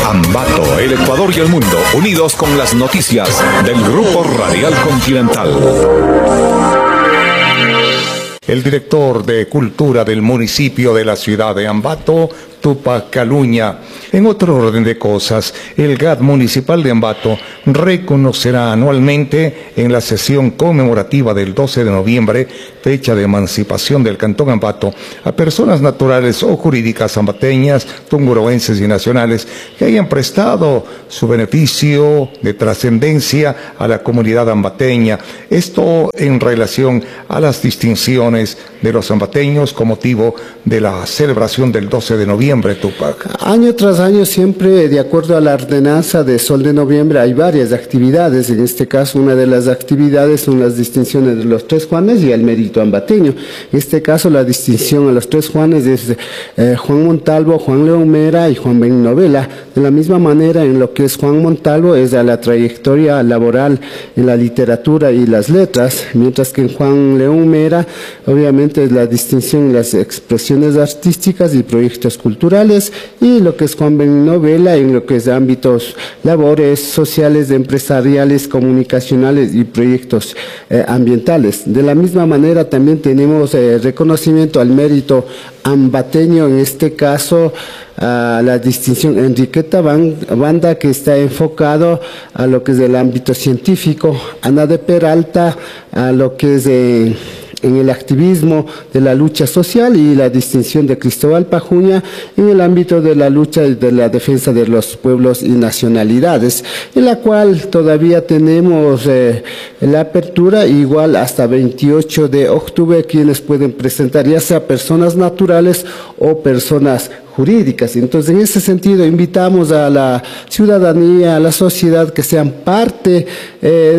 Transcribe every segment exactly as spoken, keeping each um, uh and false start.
Ambato, el Ecuador y el mundo, unidos con las noticias del Grupo Radial Continental. El director de Cultura del municipio de la ciudad de Ambato, Tupac Caluña. En otro orden de cosas, el G A T municipal de Ambato reconocerá anualmente en la sesión conmemorativa del doce de noviembre, fecha de emancipación del Cantón Ambato, a personas naturales o jurídicas ambateñas, tunguroenses y nacionales que hayan prestado su beneficio de trascendencia a la comunidad ambateña. Esto en relación a las distinciones de los ambateños con motivo de la celebración del doce de noviembre, Tupac. Año tras año, siempre de acuerdo a la ordenanza de Sol de Noviembre, hay varias actividades. En este caso, una de las actividades son las distinciones de los Tres Juanes y el mérito ambateño. En este caso, la distinción a los Tres Juanes es eh, Juan Montalvo, Juan León Mera y Juan Benigno Vela. De la misma manera, en lo que es Juan Montalvo es a la trayectoria laboral en la literatura y las letras, mientras que en Juan León Mera, obviamente, es la distinción en las expresiones artísticas y proyectos culturales, y lo que es Juan Benigno Vela en lo que es ámbitos labores sociales, empresariales, comunicacionales y proyectos eh, ambientales. De la misma manera también tenemos eh, reconocimiento al mérito ambateño, en este caso a la distinción Enriqueta Banda, que está enfocado a lo que es el ámbito científico, Ana de Peralta a lo que es eh, en el activismo de la lucha social, y la distinción de Cristóbal Pajuña en el ámbito de la lucha y de la defensa de los pueblos y nacionalidades, en la cual todavía tenemos eh, la apertura igual hasta veintiocho de octubre, quienes pueden presentar ya sea personas naturales o personas jurídicas. Entonces, en ese sentido, invitamos a la ciudadanía, a la sociedad, que sean parte eh,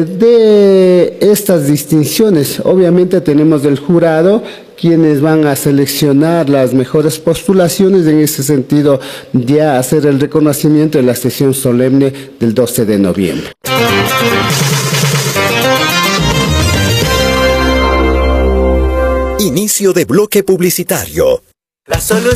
de estas distinciones. Obviamente tenemos el jurado, quienes van a seleccionar las mejores postulaciones, en ese sentido ya hacer el reconocimiento en la sesión solemne del doce de noviembre. Inicio de bloque publicitario. La solución